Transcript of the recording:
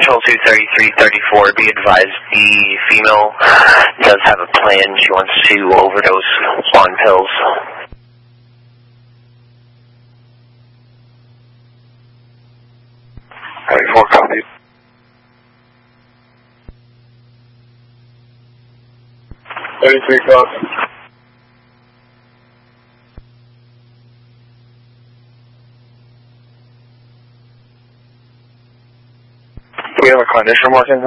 Control 23334, be advised the female does have a plan. She wants to overdose on pills. 34, copy. Copy. We have a clinician working